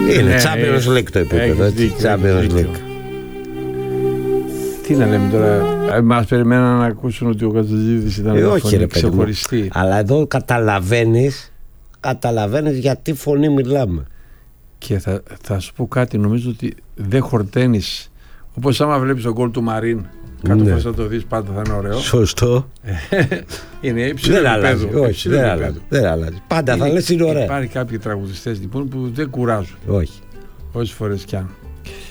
Είναι Champions League το επίπεδο. Champions League. Τι να λέμε τώρα, μας περιμέναν να ακούσουν ότι ο Κατζητζίδης ήταν φωνή ξεχωριστή. Αλλά εδώ καταλαβαίνεις για τι φωνή μιλάμε. Και θα σου πω κάτι, νομίζω ότι δεν χορταίνεις. Όπως άμα βλέπεις τον γκολ του Μαρίν, κάτω πως θα το δεις, πάντα θα είναι ωραίο. Σωστό. Είναι υψηλό επίπεδο. Όχι, δεν αλλάζει. Πάντα θα λες είναι ωραία. Υπάρχει κάποιοι τραγουδιστές λοιπόν που δεν κουράζουν. Όχι. Όσες φορές κι αν.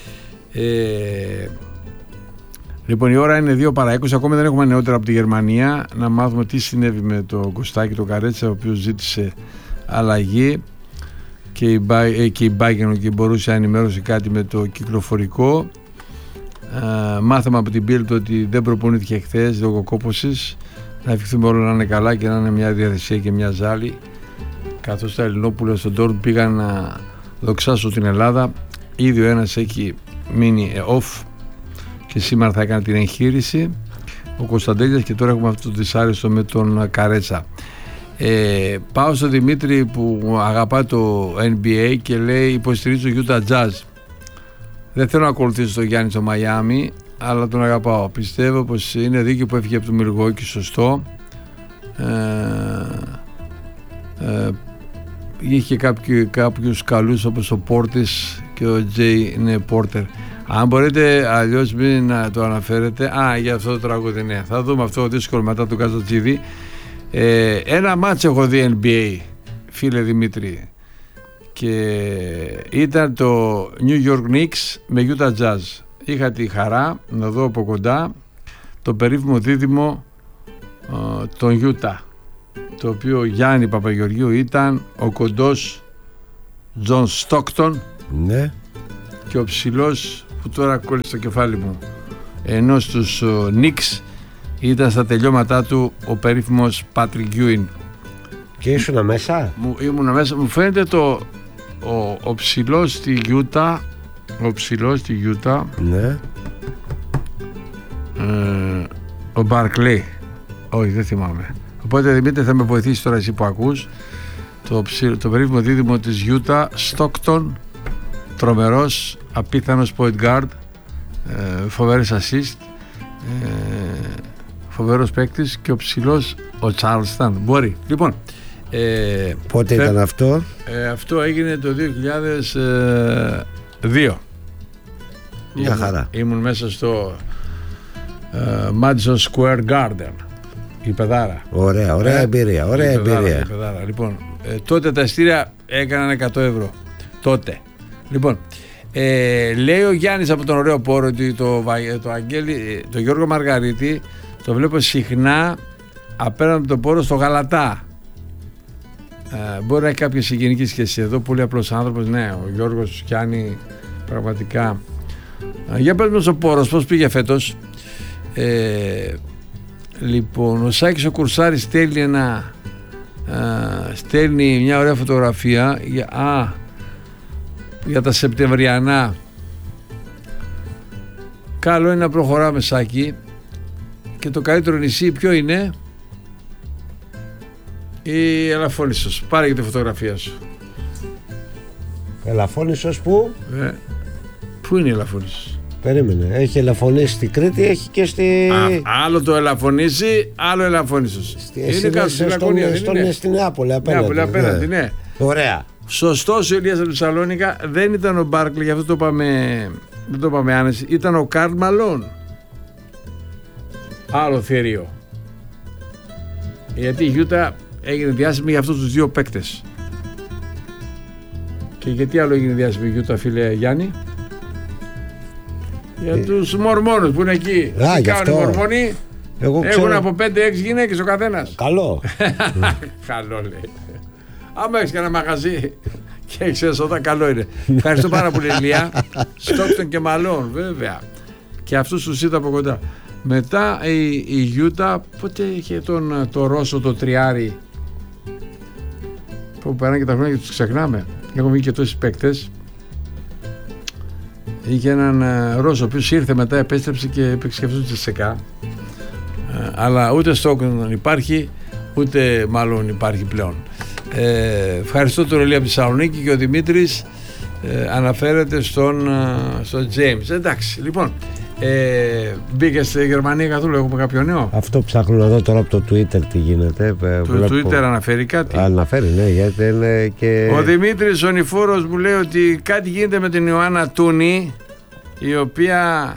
Λοιπόν, η ώρα είναι 2 παρά 20. Ακόμη δεν έχουμε νεότερα από τη Γερμανία. Να μάθουμε τι συνέβη με τον Κωστάκη τον Καρέτσα, ο οποίος ζήτησε αλλαγή και η Bayern και η Borussia ενημέρωσε κάτι με το κυκλοφορικό. Μάθαμε από την Bild ότι δεν προπονήθηκε χθες λόγω κόπωσης. Να ευχηθούμε όλα να είναι καλά και να είναι μια διαδικασία και μια ζάλη. Καθώς τα Ελληνόπουλα στον Dortmund πήγαν να δοξάσουν την Ελλάδα. Ήδη ο ένας έχει μείνει off και σήμερα θα έκανε την εγχείρηση ο Κωνσταντέλιας και τώρα έχουμε αυτό το δυσάρεστο με τον Καρέτσα. Πάω στον Δημήτρη που αγαπά το NBA και λέει υποστηρίζω Utah Jazz. Δεν θέλω να ακολουθήσω τον Γιάννη στο Μαϊάμι, αλλά τον αγαπάω. Πιστεύω πως είναι δίκαιο που έφυγε από το Μιλγόκι, σωστό. Είχε κάποιους καλούς όπως ο Πόρτις και ο Τζέι Πόρτερ. Αν μπορείτε αλλιώς μην το αναφέρετε. Για αυτό το τραγούδι, ναι. Θα δούμε αυτό δύσκολο μετά τον Κατζητζίδη. Ένα μάτς έχω δει NBA, φίλε Δημήτρη, και ήταν το New York Knicks με Utah Jazz. Είχα τη χαρά να δω από κοντά το περίφημο δίδυμο των Utah, το οποίο Γιάννη Παπαγεωργίου ήταν ο κοντός Τζον Στόκτον, ναι, και ο ψηλός που τώρα κόλλησε στο κεφάλι μου, ενώ στους Knicks ήταν στα τελειώματά του ο περίφημος Patrick Ewing. Και ήσουνα μέσα? Ήμουνα μέσα. Μου φαίνεται ο ψηλός στη Utah, ναι, ο Barkley. Όχι, δεν θυμάμαι. Οπότε Δημήτρη θα με βοηθήσει τώρα εσύ που ακούς. Το περίφημο δίδυμο της Utah, Stockton, τρομερός, απίθανος point guard, φοβερές assist, φοβερός παίκτης, και ο ψηλός ο Charleston. Μπορεί. Λοιπόν, πότε ήταν αυτό? Αυτό έγινε το 2002. Μια χαρά. Ήμουν μέσα στο Madison Square Garden, η παιδάρα. Ωραία εμπειρία. Παιδάρα. Λοιπόν, τότε τα ειστήρια έκαναν 100 ευρώ. Τότε. Λοιπόν, λέει ο Γιάννης από τον ωραίο πόρο ότι το Γιώργο Μαργαρίτη το βλέπω συχνά απέναντι από τον πόρο στο Γαλατά. Μπορεί να έχει κάποια συγγενική σχέση εδώ, πολύ απλός άνθρωπος. Ναι, ο Γιώργος Γιάννη πραγματικά. Για πες μας ο πόρος πώς πήγε φέτος? Λοιπόν, ο Σάκης ο Κουρσάρης στέλνει μια ωραία φωτογραφία για τα Σεπτεμβριανά. Καλό είναι να προχωράμε, Σάκη, και το καλύτερο νησί ποιο είναι? Η Ελαφώνησος. Πάρε και τη φωτογραφία σου. Ελαφώνησος που? Πού είναι η Ελαφώνησος? Περίμενε, έχει Ελαφωνήσει στην Κρήτη, έχει και στη... άλλο το Ελαφωνήσει, άλλο Ελαφώνησος. Είναι κάτω στη Λακωνία, στην Νεάπολη απέναντι. Ναι. Ωραία. Σωστός ο Ηλίας από τη Σαλόνικα. Δεν ήταν ο Μπάρκλι, γι' αυτό το είπαμε άνεση. Ήταν ο Καρλ Μαλόν. Άλλο θηρίο. Γιατί η Γιούτα έγινε διάσημη για αυτούς τους δύο παίκτες. Και γιατί άλλο έγινε διάσημη η Γιούτα, φίλε Γιάννη? Για τους Μορμόνους που είναι εκεί. Τι κάνουν οι Μορμόνοι? Έχουν από 5-6 γυναίκες ο καθένας. Καλό. Καλό λέει. Άμα έχεις κανένα μαγαζί και έχεις έσοδα, καλό είναι. Ευχαριστώ πάρα πολύ, Ηλία. Στόκτον και Μαλόν, βέβαια. Και αυτούς τους είδα από κοντά. Μετά η Γιούτα, πότε είχε το Ρώσο, το τριάρι, που περνάνε και τα χρόνια και τους ξεχνάμε. Έχουμε βγει και τόσοι παίκτες. Είχε έναν Ρώσο, ο οποίος ήρθε μετά, επέστρεψε και έπαιξε και αυτός τη ΣΕΚΑ. Αλλά ούτε Στόκτον υπάρχει, ούτε μάλλον υπάρχει πλέον. Ευχαριστώ τον Ηλία από τη Θεσσαλονίκη, και ο Δημήτρης αναφέρεται στον James. Εντάξει, λοιπόν, μπήκε στη Γερμανία καθόλου, έχουμε κάποιο νέο? Αυτό ψάχνω να δω τώρα από το Twitter τι γίνεται. Το Twitter αναφέρει κάτι? Αναφέρει, ναι, γιατί είναι και... Ο Δημήτρης ο Νηφόρος μου λέει ότι κάτι γίνεται με την Ιωάννα Τούνη, η οποία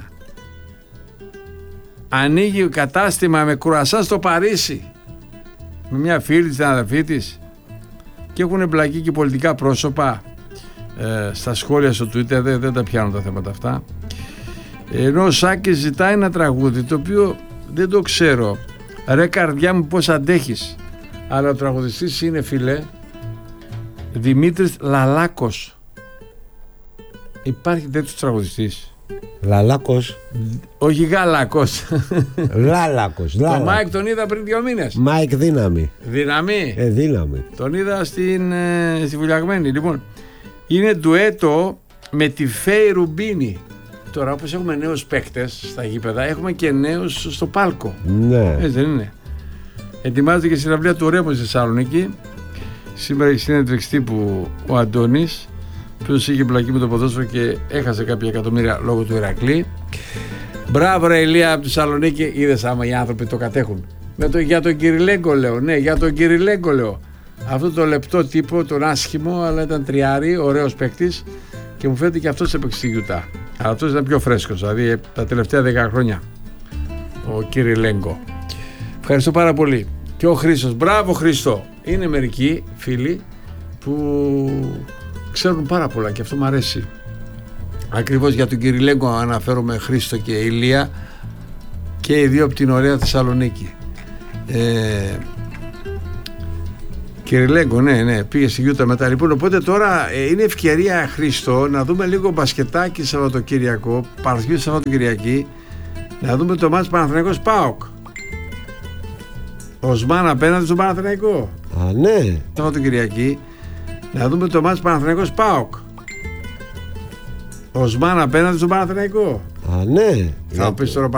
ανοίγει κατάστημα με κρουασά στο Παρίσι με μια φίλη της, την αδερφή της, και έχουν εμπλακεί και πολιτικά πρόσωπα. Στα σχόλια στο Twitter δεν τα πιάνουν τα θέματα αυτά. Ενώ ο Σάκης ζητάει ένα τραγούδι το οποίο δεν το ξέρω. Ρε καρδιά μου, πώς αντέχεις. Αλλά ο τραγουδιστής είναι, φίλε, Δημήτρης Λαλάκος. Υπάρχει τέτοιος τραγουδιστής? Λαλάκος? Όχι Γαλάκος. Λάλακος. Το Μάικ τον είδα πριν 2 μήνες. Μάικ Δύναμη. Δύναμη. Τον είδα στη Βουλιαγμένη. Λοιπόν, είναι ντουέτο με τη Φέη Ρουμπίνη. Τώρα, όπως έχουμε νέους παίκτες στα γήπεδα, έχουμε και νέους στο πάλκο. Ναι. Έτσι δεν είναι? Ετοιμάζεται και συναυλία του Ρέμου στη Θεσσαλονίκη. Σήμερα έχει συνέντευξη τύπου ο Αντώνης, που είχε μπλακεί με το ποδόσφαιρο και έχασε κάποια εκατομμύρια λόγω του Ηρακλή. Μπράβο, ρε Ηλία, από τη Θεσσαλονίκη. Είδες άμα οι άνθρωποι το κατέχουν. Για τον Κυριλέγκο λέω. Ναι, για τον Κυριλέγκο λέω. Αυτό το λεπτό τύπο, τον άσχημο, αλλά ήταν τριάρι, ωραίος παίκτης, και μου φαίνεται και αυτός έπαιξε στη Γιούτα. Αλλά αυτός ήταν πιο φρέσκος, δηλαδή τα τελευταία 10 χρόνια. Ο Κυριλέγκο. Ευχαριστώ πάρα πολύ. Και ο Χρήστος. Μπράβο, Χρήστο. Είναι μερικοί φίλοι που ξέρουν πάρα πολλά και αυτό μου αρέσει. Ακριβώς για τον Κυριλέγκο αναφέρομαι, Χρήστο και Ηλία, και οι δύο από την ωραία Θεσσαλονίκη. Κυριλέγκο, ναι, πήγε στη Γιούτα μετά. Λοιπόν, οπότε τώρα είναι ευκαιρία, Χρήστο, να δούμε λίγο μπασκετάκι Σαββατοκύριακο, Παρασκευή Σαββατοκυριακή, να δούμε το μάτς Παναθηναϊκός ΠΑΟΚ. Οσμάν απέναντι στον Παναθηναϊκό. Ναι. Σαββατοκυριακή, να δούμε το μάτς Παναθηναϊκός ΠΑΟΚ. Οσμάν απέναντι στον Παναθηναϊκό. Ναι. Θα πεις τώρα